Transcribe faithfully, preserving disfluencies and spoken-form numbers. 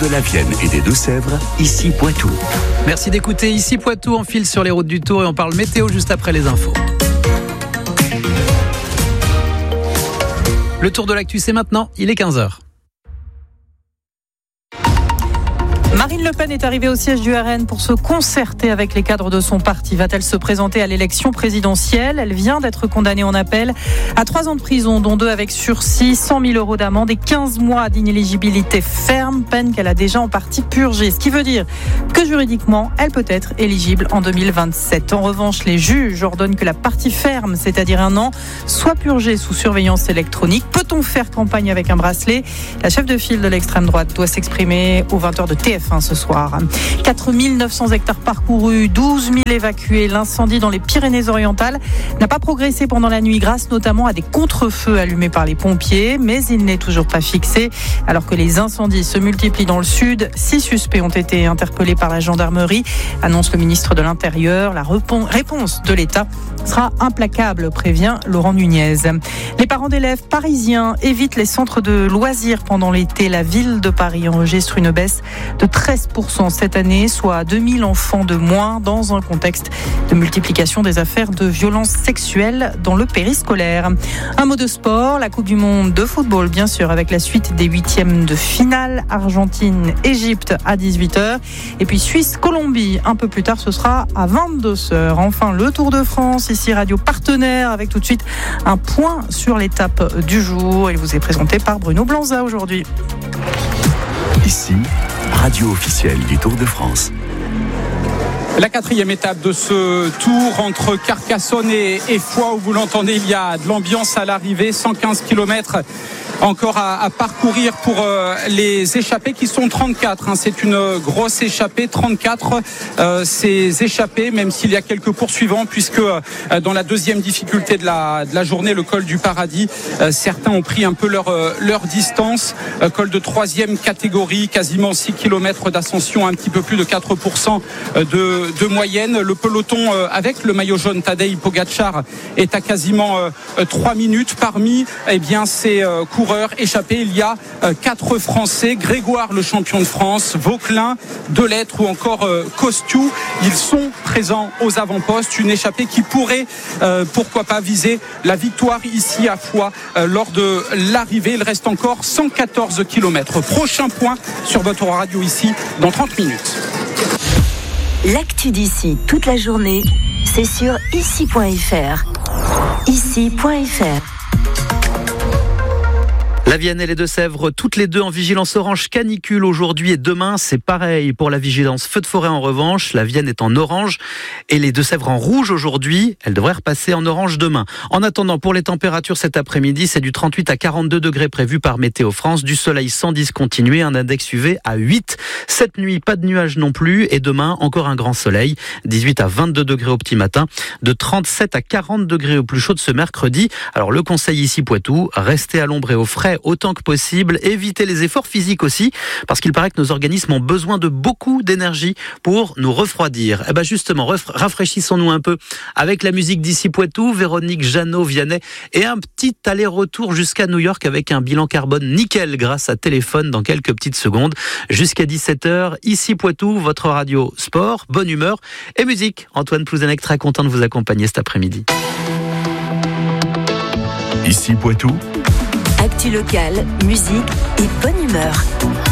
de la Vienne et des Deux-Sèvres, ici Poitou. Merci d'écouter Ici Poitou. On file sur les routes du Tour et on parle météo juste après les infos. Le tour de l'actu, c'est maintenant, il est quinze heures. Marine Le Pen est arrivée au siège du R N pour se concerter avec les cadres de son parti. Va-t-elle se présenter à l'élection présidentielle ? Elle vient d'être condamnée en appel à trois ans de prison, dont deux avec sursis, cent mille euros d'amende et quinze mois d'inéligibilité ferme, peine qu'elle a déjà en partie purgée. Ce qui veut dire que juridiquement, elle peut être éligible en deux mille vingt-sept. En revanche, les juges ordonnent que la partie ferme, c'est-à-dire un an, soit purgée sous surveillance électronique. Peut-on faire campagne avec un bracelet ? La chef de file de l'extrême droite doit s'exprimer aux vingt heures de T F un ce soir. quatre mille neuf cents hectares parcourus, douze mille évacués. L'incendie dans les Pyrénées-Orientales n'a pas progressé pendant la nuit grâce notamment à des contre-feux allumés par les pompiers, mais il n'est toujours pas fixé. Alors que les incendies se multiplient dans le sud, six suspects ont été interpellés par la gendarmerie, annonce le ministre de l'Intérieur. La réponse de l'État sera implacable, prévient Laurent Nunez. Les parents d'élèves parisiens évitent les centres de loisirs pendant l'été. La ville de Paris enregistre une baisse de treize pour cent cette année, soit deux mille enfants de moins dans un contexte de multiplication des affaires de violences sexuelles dans le périscolaire. Un mot de sport, la Coupe du Monde de football, bien sûr, avec la suite des huitièmes de finale. Argentine-Égypte à dix-huit heures. Et puis Suisse-Colombie, un peu plus tard, ce sera à vingt-deux heures. Enfin, le Tour de France, ici Radio Partenaire, avec tout de suite un point sur l'étape du jour. Il vous est présenté par Bruno Blanza aujourd'hui. Ici, radio officielle du Tour de France. La quatrième étape de ce tour entre Carcassonne et, et Foix, où vous l'entendez, il y a de l'ambiance à l'arrivée, cent quinze kilomètres encore à, à parcourir pour euh, les échappées qui sont trente-quatre. Hein. C'est une grosse échappée, trente-quatre euh, ces échappées, même s'il y a quelques poursuivants, puisque euh, dans la deuxième difficulté de la, de la journée, le col du Paradis, euh, certains ont pris un peu leur, euh, leur distance. Euh, col de troisième catégorie, quasiment six kilomètres d'ascension, un petit peu plus de quatre pour cent de, de moyenne. Le peloton euh, avec le maillot jaune Tadej Pogačar est à quasiment euh, trois minutes. Parmi eh bien, ces euh, coureurs échappés, il y a euh, quatre Français, Grégoire le champion de France, Vauquelin, Delettre ou encore euh, Costiu. Ils sont présents aux avant-postes, une échappée qui pourrait euh, pourquoi pas viser la victoire ici à Foix euh, lors de l'arrivée. Il reste encore cent quatorze kilomètres. Prochain point sur votre radio ici dans trente minutes. L'actu d'ici toute la journée, c'est sur ici point f r. ici point f r. La Vienne et les Deux-Sèvres, toutes les deux en vigilance orange canicule aujourd'hui et demain, c'est pareil pour la vigilance feu de forêt en revanche. La Vienne est en orange et les Deux-Sèvres en rouge aujourd'hui. Elle devrait repasser en orange demain. En attendant, pour les températures cet après-midi, c'est du trente-huit à quarante-deux degrés prévu par Météo France. Du soleil sans discontinuer, un index U V à huit. Cette nuit, pas de nuages non plus et demain, encore un grand soleil. dix-huit à vingt-deux degrés au petit matin. De trente-sept à quarante degrés au plus chaud de ce mercredi. Alors le conseil ici Poitou, restez à l'ombre et au frais autant que possible, évitez les efforts physiques aussi, parce qu'il paraît que nos organismes ont besoin de beaucoup d'énergie pour nous refroidir. Et ben justement, rafraîchissons-nous un peu avec la musique d'ici Poitou, Véronique Jeannot-Vianney et un petit aller-retour jusqu'à New York avec un bilan carbone nickel grâce à téléphone dans quelques petites secondes. Jusqu'à dix-sept heures, ici Poitou, votre radio sport, bonne humeur et musique. Antoine Plouzenec, très content de vous accompagner cet après-midi. Ici Poitou. Actu locale, musique et bonne humeur.